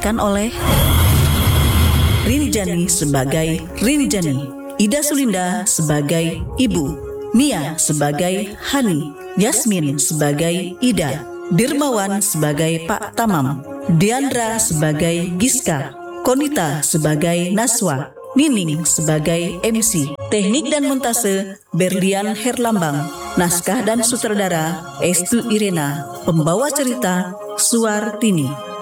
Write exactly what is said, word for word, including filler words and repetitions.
diperankan oleh Rini Jani sebagai Rini Jani, Ida Sulinda sebagai Ibu, Nia sebagai Hani, Yasmin sebagai Ida, Dirmawan sebagai Pak Tamam, Diandra sebagai Giska, Konita sebagai Naswa, Nining sebagai M C. Teknik dan montase Berlian Herlambang. Naskah dan sutradara Estu Irena. Pembawa cerita Suartini.